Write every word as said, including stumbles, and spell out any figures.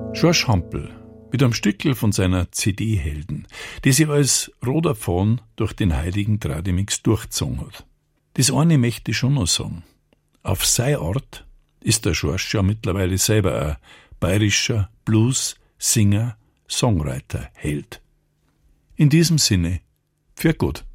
George Hampel mit einem Stückel von seiner C D Helden, die sie als roter Faden durch den heiligen Tradimix durchgezogen hat. Das eine möchte ich schon noch sagen. Auf seine Art ist der George ja mittlerweile selber ein bayerischer Blues, Singer, Songwriter, Held. In diesem Sinne, für gut.